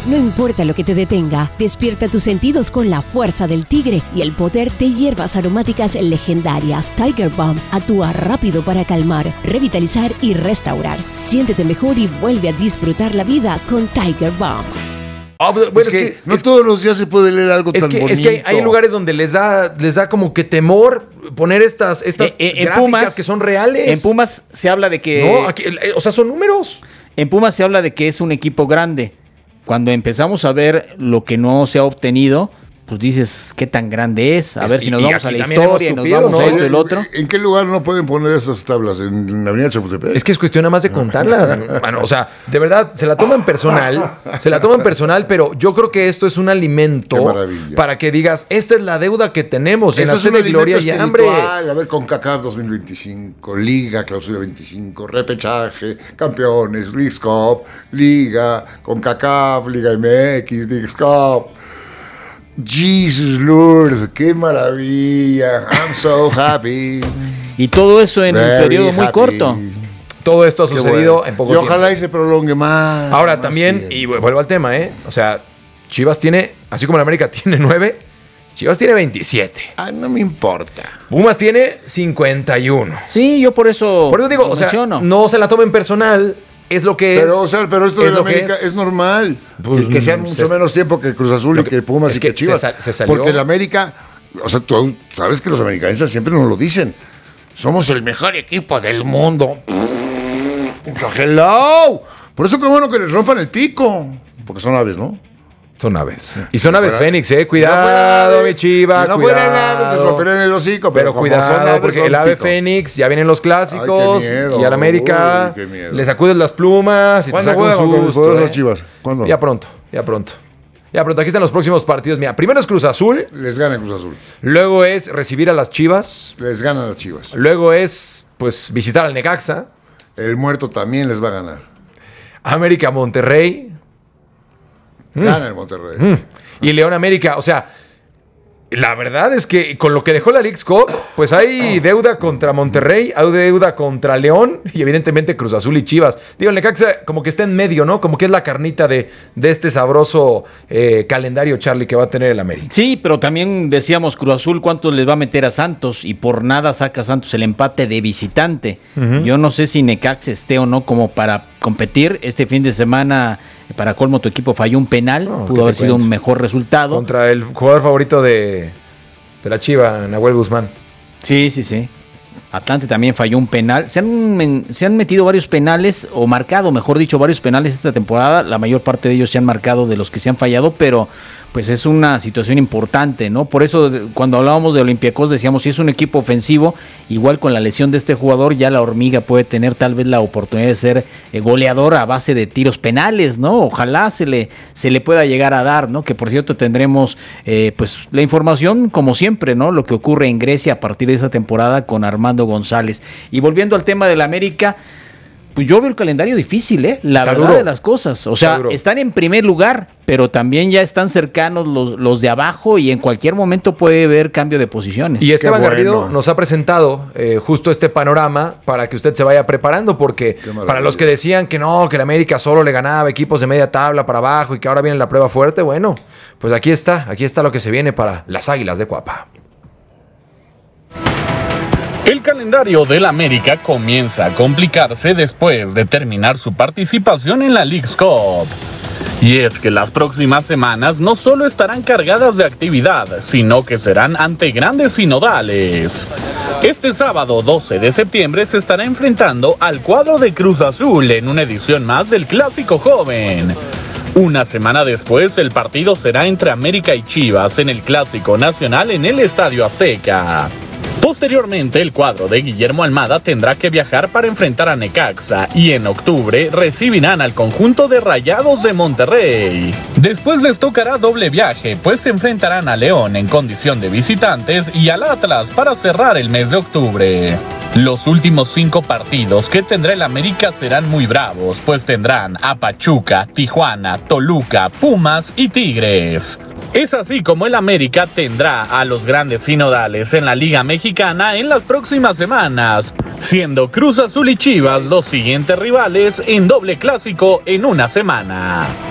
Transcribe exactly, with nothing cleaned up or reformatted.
No importa lo que te detenga, despierta tus sentidos con la fuerza del tigre y el poder de hierbas aromáticas legendarias. Tiger Balm actúa rápido para calmar, revitalizar y restaurar. Siéntete mejor y vuelve a disfrutar la vida con Tiger Balm. Oh, bueno, es, es que, que no es, todos los días se puede leer algo es tan que, bonito. Es que hay, hay lugares donde les da, les da como que temor poner estas, estas eh, eh, en gráficas Pumas, que son reales. En Pumas se habla de que... No, aquí, o sea, son números. En Pumas se habla de que es un equipo grande. Cuando empezamos a ver lo que no se ha obtenido, pues dices, ¿qué tan grande es? A Es, ver si nos y, vamos y a la historia, nos tupido, vamos ¿no? a esto y el otro. ¿En qué lugar no pueden poner esas tablas? ¿En la avenida Chapultepec? Es que es cuestión nada más de contarlas. Bueno, o sea, de verdad, se la toman personal, se la toman personal, pero yo creo que esto es un alimento para que digas, esta es la deuda que tenemos en la sed de gloria y hambre. A ver, CONCACAF dos mil veinticinco, Liga, Clausura veinticinco, repechaje, campeones, Leagues Cup, Liga, CONCACAF, Liga M X, Leagues Cup. Jesus Lord, qué maravilla. I'm so happy. Y todo eso en Very un periodo muy happy. corto. Todo esto ha Qué sucedido bueno. en poco y tiempo. ojalá y se prolongue más. Ahora más también, tiempo. y vuelvo al tema, ¿eh? O sea, Chivas tiene, así como la América tiene nueve, Chivas tiene veintisiete. Ah, no me importa. Pumas tiene cincuenta y uno. Sí, yo por eso Por eso digo, lo o sea, menciono. no se la tomen personal, es lo que es. Pero, o sea, pero esto de es la lo que América es. es. normal. Pues, que, que sean se- mucho menos tiempo que Cruz Azul lo y que- que Pumas es y que, que Chivas. se sa- se salió. Porque la América, o sea, tú sabes que los americanistas siempre nos lo dicen. Somos el mejor equipo del mundo. O sea, hello. Por eso qué bueno que les rompan el pico. Porque son aves, ¿no? Son aves. Y son aves fuera- fénix, eh. Si Cuidado, no fueran aves, mi Chiva. Si no cuidado. fueran aves, les romperían el hocico. Pero, Pero como son cuidado, aves, porque son el ave pico. fénix, ya vienen los clásicos. Ay, qué miedo. Y al América Uy, qué miedo. le sacudes las plumas y te ¿Cuándo saca un juegan contra los susto, poderosos eh. Chivas? ¿Cuándo? Ya pronto, ya pronto. Ya pronto, aquí están los próximos partidos. Mira, primero es Cruz Azul, Les gana Cruz Azul. luego es recibir a las Chivas, Les ganan las Chivas. luego es, pues, visitar al Necaxa, El muerto también les va a ganar. América Monterrey Gana el Monterrey. Mm. y León América. O sea, la verdad es que con lo que dejó la Leagues Cup, pues hay deuda contra Monterrey, hay deuda contra León y evidentemente Cruz Azul y Chivas. Digo, el Necaxa como que está en medio, ¿no? Como que es la carnita de, de este sabroso eh, calendario, Charlie, que va a tener el América. Sí, pero también decíamos Cruz Azul cuánto les va a meter a Santos y por nada saca Santos el empate de visitante. Uh-huh. Yo no sé si Necaxa esté o no como para competir. Este fin de semana, para colmo, tu equipo falló un penal, No, pudo haber sido cuento? un mejor resultado. Contra el jugador favorito de, de la Chiva, Nahuel Guzmán. Sí, sí, sí. Atlante también falló un penal. Se han, se han metido varios penales, o marcado, mejor dicho, varios penales esta temporada. La mayor parte de ellos se han marcado de los que se han fallado, pero pues es una situación importante, ¿no? Por eso cuando hablábamos de Olympiacos decíamos, si es un equipo ofensivo, igual con la lesión de este jugador, ya la hormiga puede tener tal vez la oportunidad de ser eh, goleador a base de tiros penales, ¿no? Ojalá se le, se le pueda llegar a dar, ¿no? Que por cierto tendremos eh, pues la información, como siempre, ¿no? Lo que ocurre en Grecia a partir de esta temporada con Armando González. Y volviendo al tema del América, pues yo veo el calendario difícil, ¿eh? La Está verdad duro. de las cosas. O sea, Está duro. están en primer lugar, pero también ya están cercanos los, los de abajo y en cualquier momento puede haber cambio de posiciones. Y Esteban Qué Garrido bueno. nos ha presentado eh, justo este panorama para que usted se vaya preparando, porque maravilla. para los que decían que no, que el América solo le ganaba equipos de media tabla para abajo y que ahora viene la prueba fuerte, bueno, pues aquí está, aquí está lo que se viene para las Águilas de Cuapa. El calendario del América comienza a complicarse después de terminar su participación en la Leagues Cup. Y es que las próximas semanas no solo estarán cargadas de actividad, sino que serán ante grandes sinodales. Este sábado doce de septiembre se estará enfrentando al cuadro de Cruz Azul en una edición más del Clásico Joven. Una semana después, el partido será entre América y Chivas en el Clásico Nacional en el Estadio Azteca. Posteriormente, el cuadro de Guillermo Almada tendrá que viajar para enfrentar a Necaxa y en octubre recibirán al conjunto de Rayados de Monterrey. Después les tocará doble viaje, pues se enfrentarán a León en condición de visitantes y al Atlas para cerrar el mes de octubre. Los últimos cinco partidos que tendrá el América serán muy bravos, pues tendrán a Pachuca, Tijuana, Toluca, Pumas y Tigres. Es así como el América tendrá a los grandes sinodales en la Liga Mexicana en las próximas semanas, siendo Cruz Azul y Chivas los siguientes rivales en doble clásico en una semana.